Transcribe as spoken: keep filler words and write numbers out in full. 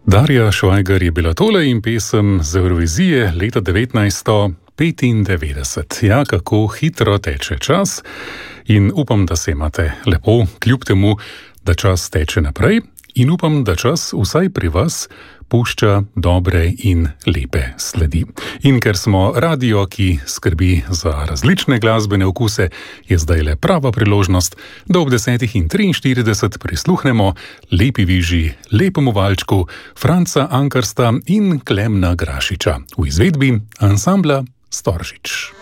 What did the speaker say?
Darja Švajgar je bila tole in pesem z Evrovizije leta devetnajststo petindevetdeset. Ja, kako hitro teče čas in upam, da se imate lepo, kljub temu, da čas teče naprej in upam, da čas vsaj pri vas pušča dobre in lepe sledi. In ker smo radio, ki skrbi za različne glasbene okuse, je zdaj le prava priložnost, da ob desetih in triinštirideset prisluhnemo lepi viži, lepemu valčku Franca Ankersta in Klemna Grašiča v izvedbi ansambla Storžič.